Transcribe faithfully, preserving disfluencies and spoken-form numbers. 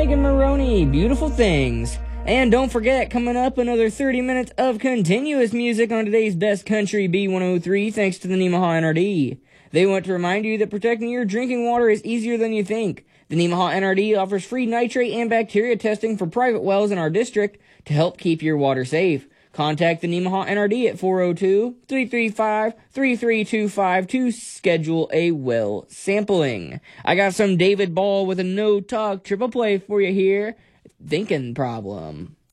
Megan Maroney, Beautiful Things. And don't forget, coming up, another thirty minutes of continuous music on today's Best Country B one oh three, thanks to the Nemaha N R D. They want to remind you that protecting your drinking water is easier than you think. The Nemaha N R D offers free nitrate and bacteria testing for private wells in our district to help keep your water safe. Contact the Nemaha N R D at four oh two, three three five, three three two five to schedule a well sampling. I got some David Ball with a no-talk triple play for you here. Thinking Problem.